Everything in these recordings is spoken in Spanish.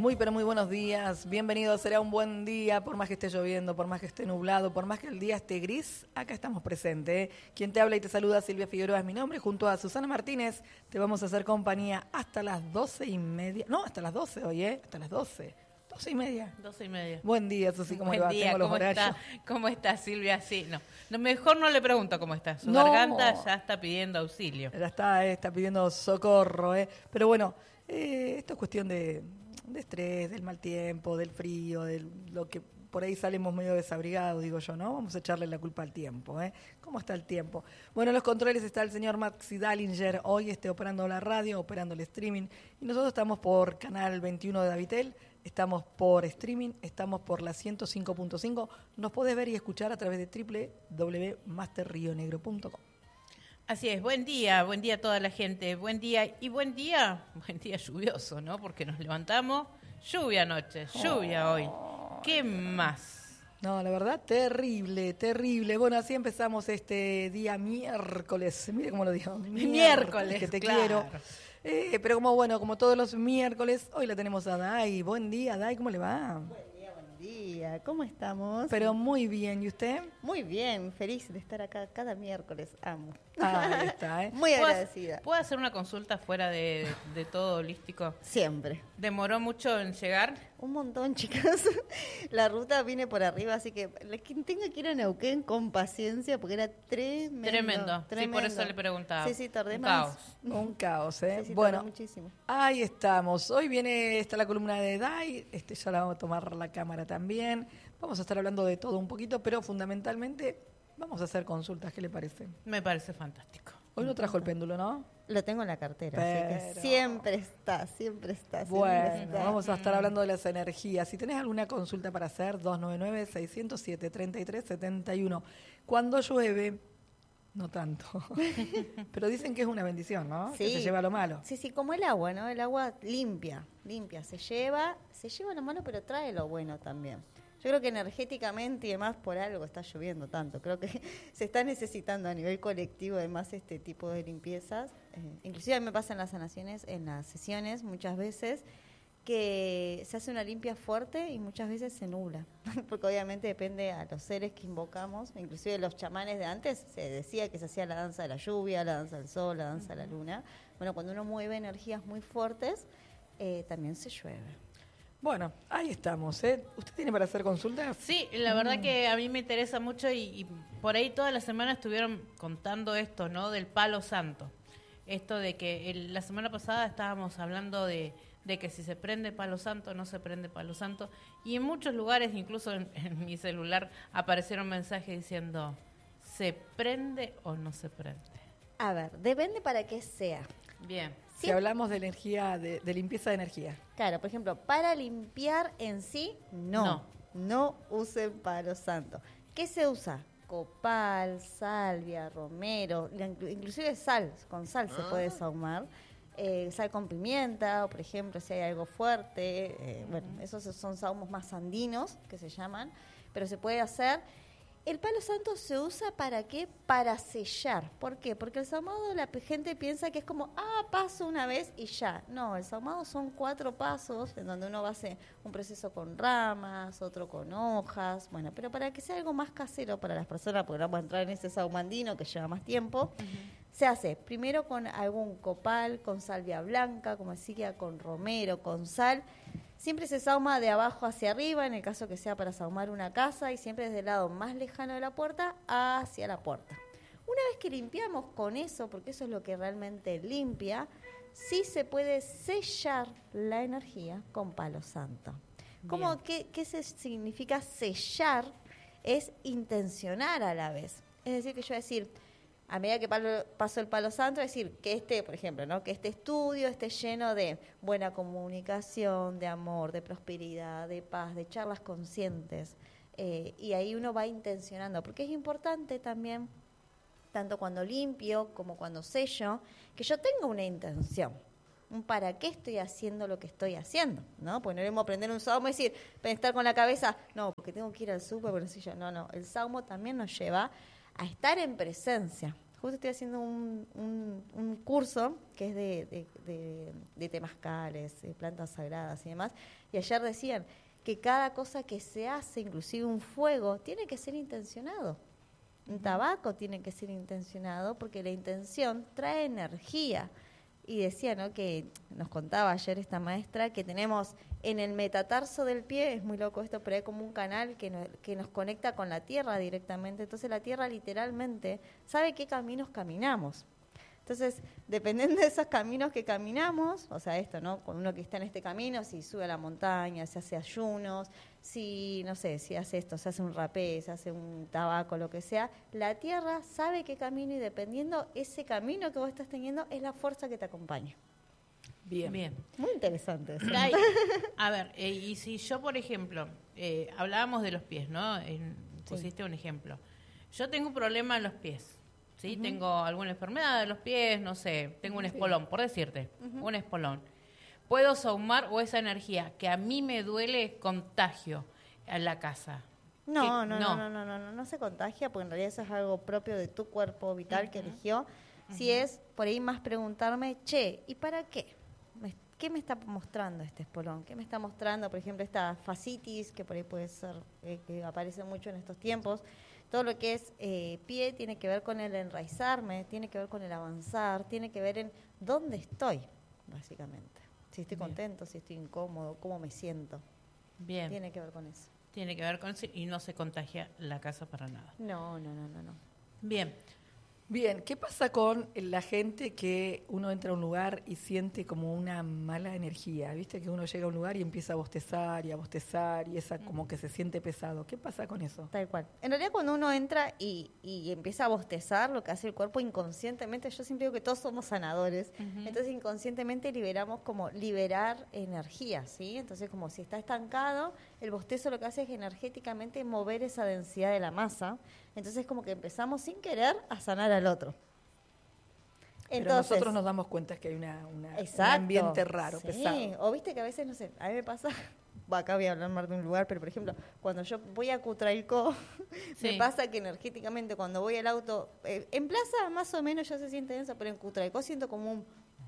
Muy pero muy buenos días, bienvenidos, será un buen día, por más que esté lloviendo, por más que esté nublado, por más que el día esté gris, acá estamos presentes. Quien te habla y te saluda, Silvia Figueroa es mi nombre, junto a Susana Martínez, te vamos a hacer compañía hasta las 12:30, no, hasta las 12 hoy, hasta las 12. 12:30. 12:30. Buen día, Susi, ¿cómo le va? Día, Tengo los horarios. ¿Cómo está Silvia? Sí, no, mejor no le pregunto cómo está. Su No. garganta ya está pidiendo auxilio. Ya está pidiendo socorro, pero bueno, esto es cuestión de estrés, del mal tiempo, del frío, de lo que por ahí salimos medio desabrigados, digo yo, ¿no? Vamos a echarle la culpa al tiempo, ¿Cómo está el tiempo? Bueno, en los controles está el señor Maxi Dallinger, hoy operando la radio, operando el streaming, y nosotros estamos por Canal 21 de Davitel, estamos por streaming, estamos por la 105.5, nos podés ver y escuchar a través de www.masterrionegro.com. Así es, buen día a toda la gente, buen día lluvioso, ¿no? Porque nos levantamos, lluvia anoche, lluvia hoy. ¿Qué más? No, la verdad, terrible, terrible. Bueno, así empezamos este día miércoles. Mire cómo lo digo. Miércoles, que te claro. quiero. Pero como todos los miércoles, hoy la tenemos a Dai. Buen día, Dai, ¿cómo le va? Buen día. ¿Cómo estamos? Pero muy bien, ¿y usted? Muy bien, feliz de estar acá cada miércoles. Amo. Ahí está, Muy agradecida. ¿Puedo hacer una consulta fuera de todo holístico? Siempre. ¿Demoró mucho en llegar? Un montón, chicas. La ruta viene por arriba, así que quien tenga que ir a Neuquén con paciencia, porque era tremendo. Sí, por eso le preguntaba. Sí, tardé Un más. caos. Un caos, ¿eh? Sí, bueno, tardé muchísimo. Ahí estamos. Hoy está la columna de Dai, ya la vamos a tomar la cámara también. Vamos a estar hablando de todo un poquito, pero fundamentalmente vamos a hacer consultas, ¿qué le parece? Me parece fantástico. Hoy no trajo el péndulo, ¿no? Lo tengo en la cartera, Pero... así que siempre está. Bueno, vamos a estar hablando de las energías. Si tenés alguna consulta para hacer, 299-607-3371. Cuando llueve, no tanto, pero dicen que es una bendición, ¿no? Sí. Que se lleva lo malo. Sí, como el agua, ¿no? El agua limpia, se lleva lo malo, pero trae lo bueno también. Yo creo que energéticamente y demás por algo está lloviendo tanto. Creo que se está necesitando a nivel colectivo además este tipo de limpiezas. Inclusive a mí me pasa en las sanaciones, en las sesiones muchas veces, que se hace una limpia fuerte y muchas veces se nubla. Porque obviamente depende a los seres que invocamos. Inclusive los chamanes de antes se decía que se hacía la danza de la lluvia, la danza del sol, la danza de la luna. Bueno, cuando uno mueve energías muy fuertes, también se llueve. Bueno, ahí estamos, ¿Usted tiene para hacer consultas? Sí, la verdad que a mí me interesa mucho y por ahí toda la semana estuvieron contando esto, ¿no? Del palo santo. Esto de que la semana pasada estábamos hablando de que si se prende palo santo, no se prende palo santo. Y en muchos lugares, incluso en mi celular, aparecieron mensajes diciendo, ¿se prende o no se prende? A ver, depende para qué sea. Bien. Si hablamos de energía, de limpieza de energía. Claro, por ejemplo, para limpiar en sí, no usen palo santo. ¿Qué se usa? Copal, salvia, romero, inclusive sal, con sal se puede sahumar. Sal con pimienta, o por ejemplo, si hay algo fuerte, bueno, esos son sahumos más andinos, que se llaman, pero se puede hacer. El palo santo se usa ¿para qué? Para sellar. ¿Por qué? Porque el sahumado la gente piensa que es como, paso una vez y ya. No, el sahumado son 4 pasos en donde uno va a hacer un proceso con ramas, otro con hojas, bueno, pero para que sea algo más casero para las personas, porque vamos a entrar en ese sahumandino que lleva más tiempo, se hace primero con algún copal, con salvia blanca, como decía, con romero, con sal. Siempre se sahuma de abajo hacia arriba, en el caso que sea para sahumar una casa, y siempre desde el lado más lejano de la puerta hacia la puerta. Una vez que limpiamos con eso, porque eso es lo que realmente limpia, sí se puede sellar la energía con palo santo. ¿Cómo, qué significa sellar? Es intencionar a la vez. Es decir, que yo voy a decir, a medida que paso el palo santo, es decir, que por ejemplo, ¿no? Que este estudio esté lleno de buena comunicación, de amor, de prosperidad, de paz, de charlas conscientes. Y ahí uno va intencionando, porque es importante también, tanto cuando limpio como cuando sello, que yo tenga una intención. Un para qué estoy haciendo lo que estoy haciendo, ¿no? Porque no debemos aprender un saumo y decir, estar con la cabeza, no, porque tengo que ir al súper, no, el saumo también nos lleva a estar en presencia. justo estoy haciendo un curso que es de temazcales, de plantas sagradas y demás, y ayer decían que cada cosa que se hace, inclusive un fuego, tiene que ser intencionado. Un tabaco tiene que ser intencionado porque la intención trae energía. Y decía, ¿no?, que nos contaba ayer esta maestra que tenemos en el metatarso del pie, es muy loco esto, pero hay como un canal que nos conecta con la tierra directamente. Entonces la tierra literalmente sabe qué caminos caminamos. Entonces, dependiendo de esos caminos que caminamos, o sea, esto, ¿no?, con uno que está en este camino, si sube a la montaña, si hace ayunos, si, no sé, si hace esto, se hace un rapé, se hace un tabaco, lo que sea, la tierra sabe qué camino y dependiendo ese camino que vos estás teniendo, es la fuerza que te acompaña. Bien. Muy interesante eso. A ver, y si yo, por ejemplo, hablábamos de los pies, ¿no? Pusiste un ejemplo. Yo tengo un problema en los pies. ¿Sí? Tengo alguna enfermedad de los pies, no sé, tengo un espolón, por decirte, un espolón. ¿Puedo saumar o esa energía que a mí me duele contagio en la casa? No se contagia porque en realidad eso es algo propio de tu cuerpo vital que eligió. Si es por ahí más preguntarme, ¿y para qué? ¿Qué me está mostrando este espolón? ¿Qué me está mostrando, por ejemplo, esta fascitis, que por ahí puede ser, que aparece mucho en estos tiempos? Todo lo que es pie tiene que ver con el enraizarme, tiene que ver con el avanzar, tiene que ver en dónde estoy, básicamente. Si estoy contento, si estoy incómodo, cómo me siento. Bien. Tiene que ver con eso. Tiene que ver con eso y no se contagia la casa para nada. No. Bien, ¿qué pasa con la gente que uno entra a un lugar y siente como una mala energía? ¿Viste que uno llega a un lugar y empieza a bostezar y esa como que se siente pesado? ¿Qué pasa con eso? Tal cual. En realidad cuando uno entra y empieza a bostezar, lo que hace el cuerpo inconscientemente, yo siempre digo que todos somos sanadores, entonces inconscientemente liberar energía, ¿sí? Entonces como si está estancado, el bostezo lo que hace es energéticamente mover esa densidad de la masa, entonces como que empezamos sin querer a sanar al otro. Pero Entonces, nosotros nos damos cuenta que hay un exacto, ambiente raro, sí. pesado. O viste que a veces, no sé, a mí me pasa, acá voy a hablar más de un lugar, pero por ejemplo, cuando yo voy a Cutralcó, me pasa que energéticamente cuando voy al auto, en plaza más o menos ya se siente denso, pero en Cutralcó siento como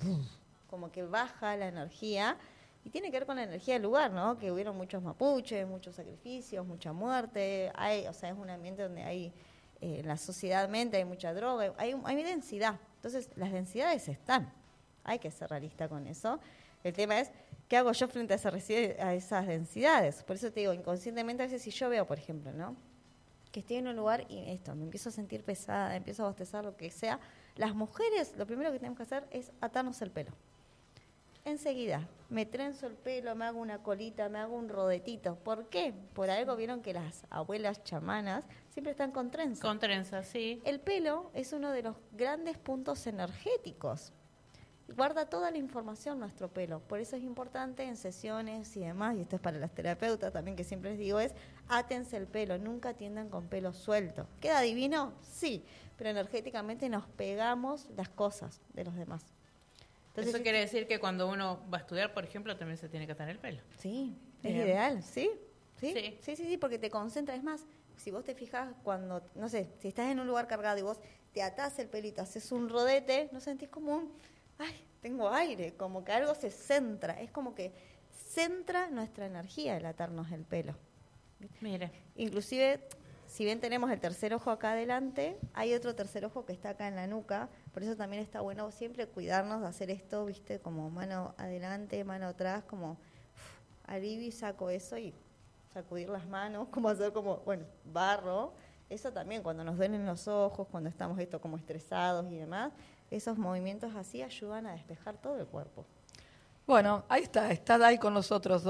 como que baja la energía, y tiene que ver con la energía del lugar, ¿no? Que hubieron muchos mapuches, muchos sacrificios, mucha muerte, o sea, es un ambiente donde hay, en la sociedad mente hay mucha droga, hay densidad. Entonces, las densidades están. Hay que ser realista con eso. El tema es, ¿qué hago yo frente a esas densidades? Por eso te digo, inconscientemente a veces si yo veo, por ejemplo, ¿no?, que estoy en un lugar y me empiezo a sentir pesada, empiezo a bostezar, lo que sea, las mujeres lo primero que tenemos que hacer es atarnos el pelo. Enseguida, me trenzo el pelo, me hago una colita, me hago un rodetito. ¿Por qué? Por algo vieron que las abuelas chamanas siempre están con trenza. Con trenza, sí. El pelo es uno de los grandes puntos energéticos. Guarda toda la información nuestro pelo. Por eso es importante en sesiones y demás, y esto es para las terapeutas también, que siempre les digo, es átense el pelo, nunca atiendan con pelo suelto. ¿Queda divino? Sí, pero energéticamente nos pegamos las cosas de los demás. Entonces, eso quiere decir que cuando uno va a estudiar, por ejemplo, también se tiene que atar el pelo. Sí, es ideal, ¿sí? Sí, porque te concentras. Es más, si vos te fijas cuando, no sé, si estás en un lugar cargado y vos te atás el pelito, haces un rodete, no sentís como tengo aire, como que algo se centra. Es como que centra nuestra energía el atarnos el pelo. Mire. Inclusive, si bien tenemos el tercer ojo acá adelante, hay otro tercer ojo que está acá en la nuca, por eso también está bueno siempre cuidarnos de hacer esto, viste, como mano adelante, mano atrás, como alivio y saco eso y sacudir las manos, como hacer barro. Eso también, cuando nos duelen los ojos, cuando estamos como estresados y demás, esos movimientos así ayudan a despejar todo el cuerpo. Bueno, ahí está Dai con nosotros,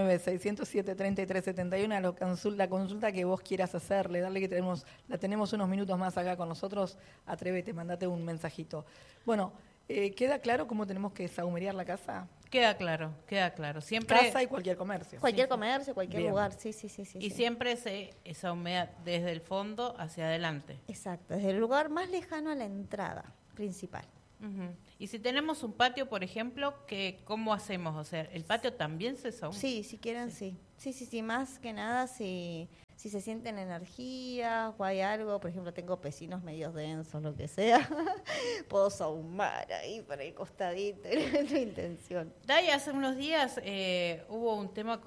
299-607-3371, la consulta que vos quieras hacerle, darle que la tenemos unos minutos más acá con nosotros, atrévete, mandate un mensajito. Bueno, ¿queda claro cómo tenemos que saumerear la casa? Queda claro. Siempre casa y cualquier comercio. Cualquier comercio, cualquier Bien. lugar, sí. Y siempre se saumea desde el fondo hacia adelante. Exacto, desde el lugar más lejano a la entrada principal. Y si tenemos un patio, por ejemplo, ¿cómo hacemos? O sea, ¿el patio también se sauma? Sí, si quieren, sí. Sí, más que nada, si si se sienten energías o hay algo, por ejemplo, tengo pesinos medios densos, lo que sea, puedo sahumar ahí para el costadito, es la intención. Dai, hace unos días hubo un tema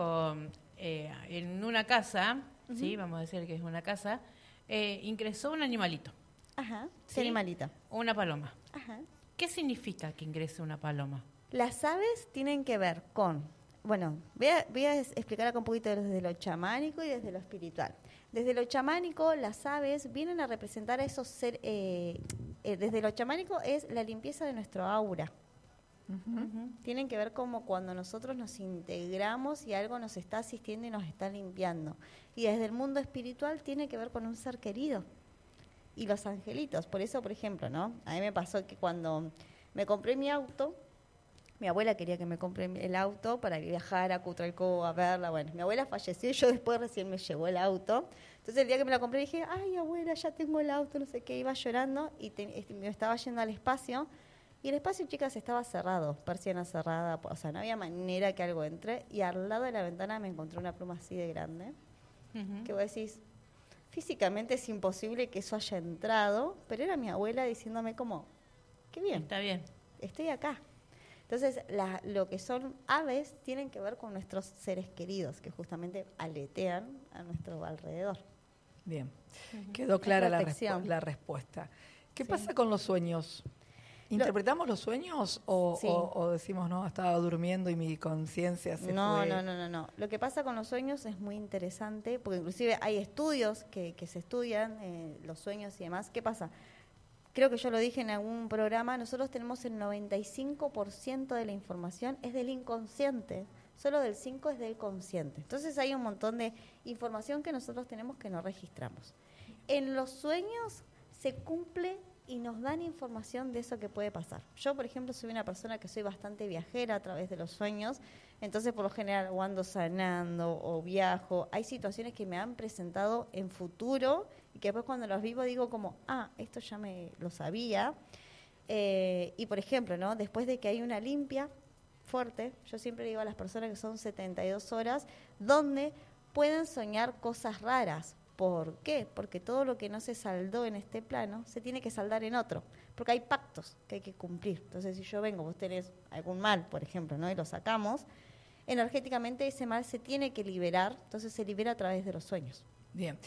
en una casa, ¿sí? Vamos a decir que es una casa, ingresó un animalito. Ajá, ¿qué ¿sí? animalita? Una paloma. Ajá. ¿Qué significa que ingrese una paloma? Las aves tienen que ver con, bueno, voy a explicar acá un poquito desde lo chamánico y desde lo espiritual. Desde lo chamánico, las aves vienen a representar a esos seres, desde lo chamánico es la limpieza de nuestro aura. Tienen que ver como cuando nosotros nos integramos y algo nos está asistiendo y nos está limpiando. Y desde el mundo espiritual tiene que ver con un ser querido. Y los angelitos, por eso, por ejemplo, ¿no? A mí me pasó que cuando me compré mi auto, mi abuela quería que me compre el auto para viajar a Cutralcó a verla. Bueno, mi abuela falleció y yo después recién me llevó el auto. Entonces el día que me la compré dije, ay abuela, ya tengo el auto, no sé qué, iba llorando y me estaba yendo al espacio. Y el espacio, chicas, estaba cerrado, persiana cerrada, o sea, no había manera que algo entre. Y al lado de la ventana me encontré una pluma así de grande, que vos decís, físicamente es imposible que eso haya entrado, pero era mi abuela diciéndome como, qué bien. Está bien. Estoy acá. Entonces, lo que son aves tienen que ver con nuestros seres queridos, que justamente aletean a nuestro alrededor. Bien, quedó clara la respuesta. ¿Qué pasa con los sueños? ¿Interpretamos los sueños o decimos, no, estaba durmiendo y mi conciencia se fue? No. Lo que pasa con los sueños es muy interesante, porque inclusive hay estudios que se estudian, los sueños y demás. ¿Qué pasa? Creo que yo lo dije en algún programa, nosotros tenemos el 95% de la información es del inconsciente, solo del 5% es del consciente. Entonces hay un montón de información que nosotros tenemos que no registramos. En los sueños se cumple y nos dan información de eso que puede pasar. Yo, por ejemplo, soy una persona que soy bastante viajera a través de los sueños, entonces por lo general o ando sanando o viajo. Hay situaciones que me han presentado en futuro y que después cuando los vivo digo como, esto ya me lo sabía. Y por ejemplo, ¿no? Después de que hay una limpia fuerte, yo siempre digo a las personas que son 72 horas, donde pueden soñar cosas raras. ¿Por qué? Porque todo lo que no se saldó en este plano se tiene que saldar en otro, porque hay pactos que hay que cumplir. Entonces, si yo vengo, vos tenés algún mal, por ejemplo, ¿no? Y lo sacamos, energéticamente ese mal se tiene que liberar, entonces se libera a través de los sueños. Bien.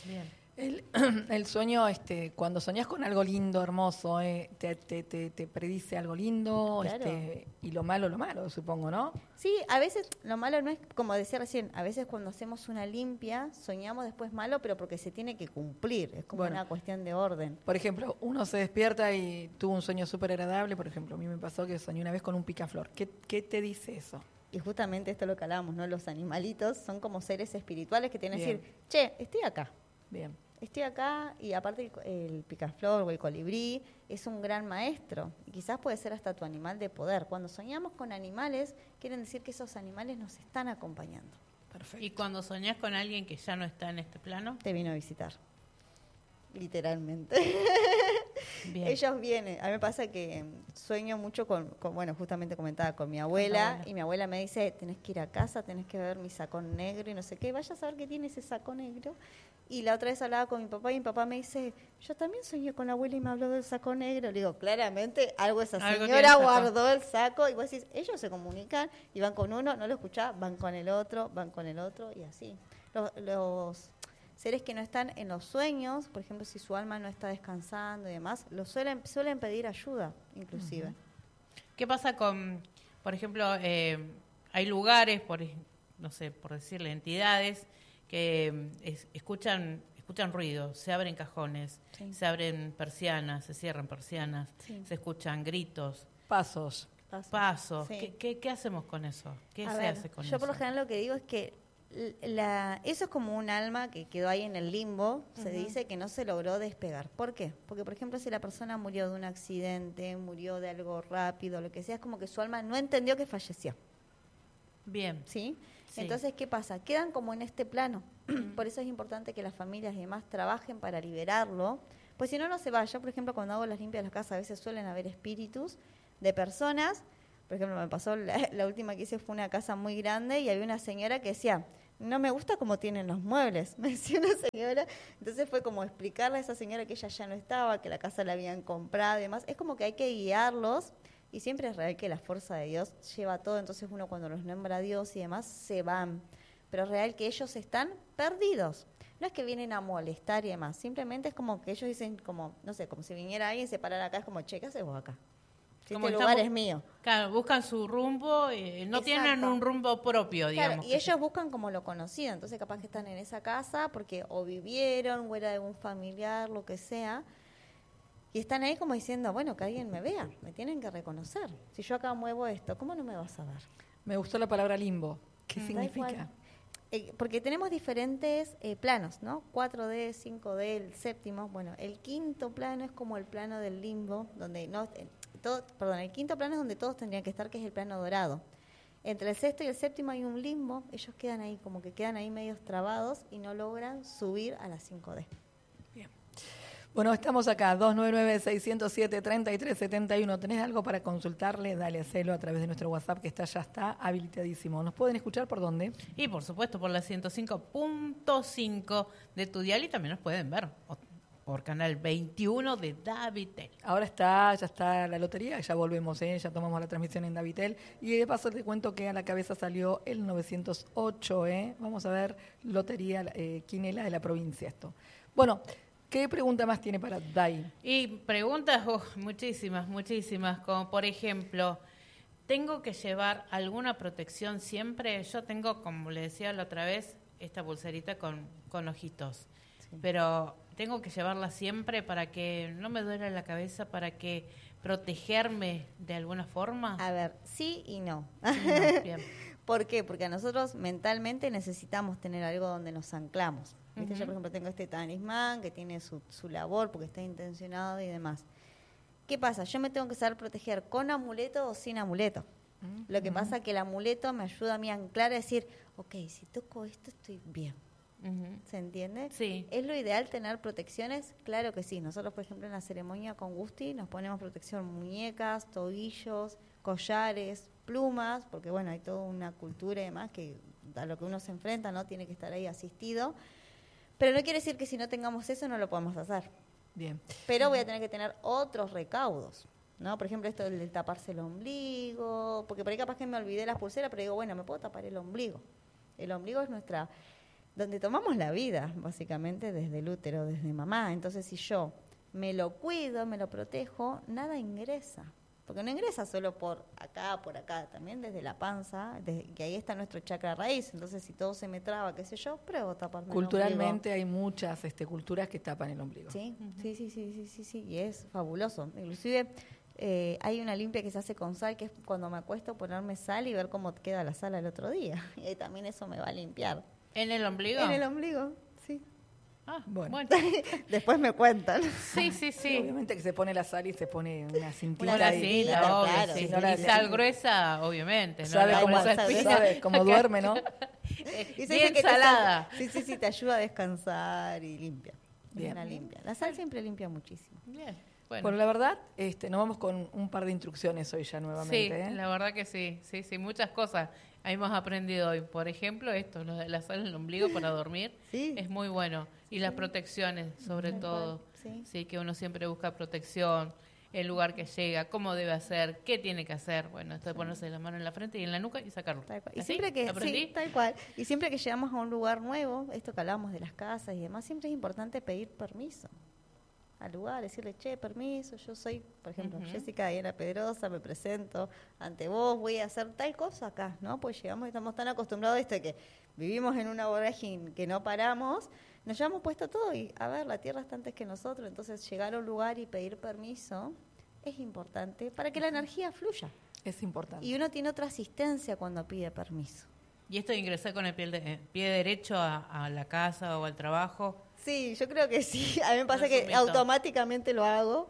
El sueño, cuando soñás con algo lindo, hermoso, te predice algo lindo, claro. Y lo malo, supongo, ¿no? Sí, a veces lo malo no es, como decía recién, a veces cuando hacemos una limpia, soñamos después malo, pero porque se tiene que cumplir, es como una cuestión de orden. Por ejemplo, uno se despierta y tuvo un sueño súper agradable, por ejemplo, a mí me pasó que soñé una vez con un picaflor. ¿Qué te dice eso? Y justamente esto es lo que hablábamos, ¿no? Los animalitos son como seres espirituales que tienen que decir, che, estoy acá. Bien. Estoy acá y aparte el picaflor o el colibrí es un gran maestro y quizás puede ser hasta tu animal de poder. Cuando soñamos con animales, quieren decir que esos animales nos están acompañando. Perfecto. ¿Y cuando soñás con alguien que ya no está en este plano? Te vino a visitar, literalmente. Bien. Ellos vienen. A mí me pasa que sueño mucho bueno, justamente comentaba con mi abuela y mi abuela me dice, tenés que ir a casa, tenés que ver mi sacón negro y no sé qué, vaya a saber qué tiene ese sacón negro. Y la otra vez hablaba con mi papá y mi papá me dice, yo también soñé con la abuela y me habló del saco negro. Le digo, claramente algo esa señora guardó el saco. Y vos decís, ellos se comunican y van con uno, no lo escuchás, van con el otro y así. Los seres que no están en los sueños, por ejemplo, si su alma no está descansando y demás, suelen pedir ayuda, inclusive. Uh-huh. ¿Qué pasa con, por ejemplo, hay lugares, por decirle, entidades que escuchan ruido, se abren cajones, se abren persianas, se cierran persianas, se escuchan gritos, pasos. Sí. ¿Qué hacemos con eso? ¿Qué se hace con eso? Yo por lo general lo que digo es que eso es como un alma que quedó ahí en el limbo, se dice que no se logró despegar. ¿Por qué? Porque, por ejemplo, si la persona murió de un accidente, murió de algo rápido, lo que sea, es como que su alma no entendió que falleció. Bien. ¿Sí? Entonces, ¿qué pasa? Quedan como en este plano. Por eso es importante que las familias y demás trabajen para liberarlo. Pues si no, no se va. Yo, por ejemplo, cuando hago las limpias de las casas, a veces suelen haber espíritus de personas. Por ejemplo, me pasó, la última que hice fue una casa muy grande y había una señora que decía, no me gusta cómo tienen los muebles, me decía una señora. Entonces fue como explicarle a esa señora que ella ya no estaba, que la casa la habían comprado y demás. Es como que hay que guiarlos, y siempre es real que la fuerza de Dios lleva todo. Entonces uno cuando los nombra a Dios y demás, se van. Pero es real que ellos están perdidos. No es que vienen a molestar y demás, simplemente es como que ellos dicen, como no sé, como si viniera alguien y se parara acá, es como, che, ¿qué haces vos acá? Si Como este lugar estamos- es mío. Claro, buscan su rumbo, no Exacto. tienen un rumbo propio, digamos. Claro, y ellos buscan como lo conocido, entonces capaz que están en esa casa porque o vivieron o era de un familiar, lo que sea, y están ahí como diciendo, bueno, que alguien me vea, me tienen que reconocer. Si yo acá muevo esto, ¿cómo no me vas a ver? Me gustó la palabra limbo. ¿Qué Tal significa? cual. Porque tenemos diferentes planos, ¿no? 4D, 5D, el séptimo. Bueno, el quinto plano es como el plano del limbo, donde no, el quinto plano es donde todos tendrían que estar, que es el plano dorado. Entre el sexto y el séptimo hay un limbo, ellos quedan ahí, como que quedan ahí medios trabados y no logran subir a la 5D. Bien. Bueno, estamos acá, 299-607-3371. ¿Tenés algo para consultarle? Dale, hacelo a través de nuestro WhatsApp, que ya está habilitadísimo. ¿Nos pueden escuchar por dónde? Y por supuesto por la 105.5 de tu dial, y también nos pueden ver por canal 21 de Davitel. Ahora ya está la lotería, ya volvemos, ya tomamos la transmisión en Davitel. Y de paso te cuento que a la cabeza salió el 908, Vamos a ver, lotería, quinela de la provincia esto. Bueno, ¿qué pregunta más tiene para Dai? Y preguntas, muchísimas, como por ejemplo, ¿tengo que llevar alguna protección siempre? Yo tengo, como le decía la otra vez, esta pulserita con ojitos, Sí. pero tengo que llevarla siempre para que no me duele la cabeza, para que protegerme de alguna forma. A ver, sí y no. Sí, no, bien. ¿Por qué? Porque nosotros mentalmente necesitamos tener algo donde nos anclamos. ¿Viste? Yo, por ejemplo, tengo este talismán que tiene su labor porque está intencionado y demás. ¿Qué pasa? Yo me tengo que saber proteger con amuleto o sin amuleto. Lo que pasa es que el amuleto me ayuda a mí a anclar, a decir, ok, si toco esto estoy bien. ¿Se entiende? Sí. ¿Es lo ideal tener protecciones? Claro que sí. Nosotros, por ejemplo, en la ceremonia con Gusti nos ponemos protección muñecas, tobillos, collares, plumas, porque bueno, hay toda una cultura y demás que a lo que uno se enfrenta, ¿no? Tiene que estar ahí asistido. Pero no quiere decir que si no tengamos eso no lo podemos hacer. Bien. Pero voy a tener que tener otros recaudos, ¿no? Por ejemplo, esto del taparse el ombligo, porque por ahí capaz que me olvidé las pulseras, pero digo, bueno, me puedo tapar el ombligo. El ombligo es donde tomamos la vida, básicamente, desde el útero, desde mamá. Entonces, si yo me lo cuido, me lo protejo, nada ingresa. Porque no ingresa solo por acá, también desde la panza, que ahí está nuestro chakra raíz. Entonces, si todo se me traba, qué sé yo, pruebo taparme el ombligo. Culturalmente hay muchas culturas que tapan el ombligo. Sí, sí, y es fabuloso. Inclusive hay una limpia que se hace con sal, que es cuando me acuesto ponerme sal y ver cómo queda la sal al otro día. Y ahí también eso me va a limpiar. ¿En el ombligo? En el ombligo, sí. Ah, Bueno. bueno. Después me cuentan. Sí, sí, sí. Obviamente que se pone la sal y se pone una cintita. Una ahí. cintita, Cintita, obvio, claro, sí. sí, Si no la- Y sal gruesa, obviamente. ¿no? Sabe La cómo, bolsa sal espina. gruesa. sabe cómo duerme, ¿no? Y se Bien dice que salada. Sí, te ayuda a descansar y limpia. Bien. Es una limpia. La sal siempre limpia muchísimo. Bien, bueno. Bueno, la verdad, nos vamos con un par de instrucciones hoy ya nuevamente. Sí, la verdad que sí, muchas cosas hemos aprendido hoy. Por ejemplo, esto, lo de la sal en el ombligo para dormir, Sí. es muy bueno. Y las protecciones, sobre Tal todo. cual, sí. Sí, que uno siempre busca protección, el lugar que llega, cómo debe hacer, qué tiene que hacer. Bueno, esto de ponerse la mano en la frente y en la nuca y sacarlo. Tal cual. Y ¿Así? siempre que ¿Aprendí? sí, tal cual. Y siempre que llegamos a un lugar nuevo, esto que hablábamos de las casas y demás, siempre es importante pedir permiso al lugar, decirle, che, permiso, yo soy, por ejemplo, Jessica Diana Pedrosa, me presento ante vos, voy a hacer tal cosa acá, ¿no? Pues llegamos y estamos tan acostumbrados a esto de que vivimos en una vorágine que no paramos, nos llevamos puesto todo y, a ver, la tierra está antes que nosotros, entonces llegar a un lugar y pedir permiso es importante para que la energía fluya. Es importante. Y uno tiene otra asistencia cuando pide permiso. Y esto de ingresar con el pie derecho a la casa o al trabajo. Sí, yo creo que sí. A mí me pasa que Resumito. automáticamente lo hago.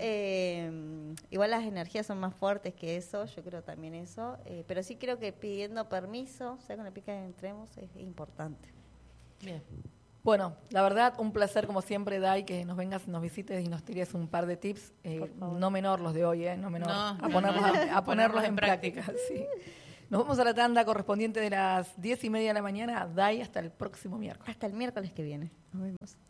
Igual las energías son más fuertes que eso, yo creo también eso. Pero sí creo que pidiendo permiso, sea con la pica que entremos, es importante. Bien. Bueno, la verdad, un placer como siempre, Dai, que nos vengas, nos visites y nos tires un par de tips, Por favor. no menor los de hoy, no menor, No, a no, ponerlos, no. a ponerlos en práctica. Sí. Nos vamos a la tanda correspondiente de las 10:30 de la mañana. Dai, hasta el próximo miércoles. Hasta el miércoles que viene. Nos vemos.